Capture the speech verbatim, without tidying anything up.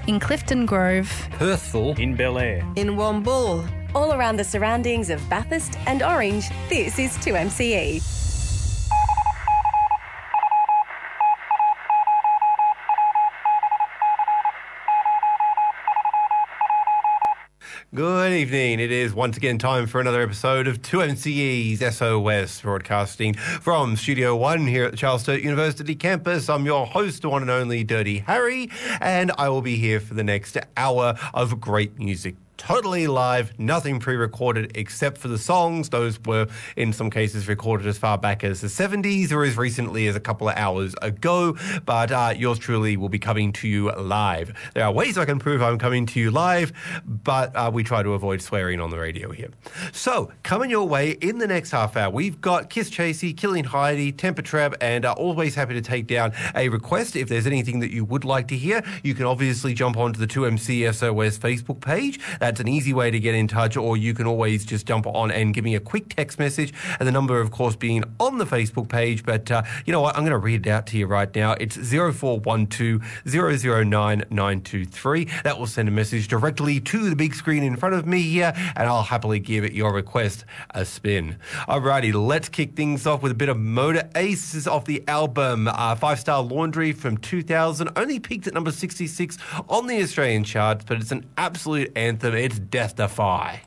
In Clifton Grove. Perthville. In Bel Air. In Wombull. All around the surroundings of Bathurst and Orange, this is two M C E. Good evening. It is once again time for another episode of two M C E's S O S, broadcasting from Studio One here at the Charles Sturt University campus. I'm your host, the one and only Dirty Harry, and I will be here for the next hour of great music. Totally live, nothing pre-recorded except for the songs. Those were, in some cases, recorded as far back as the seventies or as recently as a couple of hours ago. But uh, yours truly will be coming to you live. There are ways I can prove I'm coming to you live, but uh, we try to avoid swearing on the radio here. So, coming your way in the next half hour, we've got Kiss Chasey, Killing Heidi, Temper Trap, and uh, always happy to take down a request. If there's anything that you would like to hear, you can obviously jump onto the two M C S O S Facebook page. That's an easy way to get in touch, or you can always just jump on and give me a quick text message, and the number, of course, being on the Facebook page. But uh, you know what? I'm going to read it out to you right now. It's zero four one two zero zero nine nine two three. That will send a message directly to the big screen in front of me here, and I'll happily give it your request a spin. Alrighty, let's kick things off with a bit of Motor Ace. This is off the album uh, Five Star Laundry from two thousand. Only peaked at number sixty-six on the Australian charts, but it's an absolute anthem. It's Death Defy.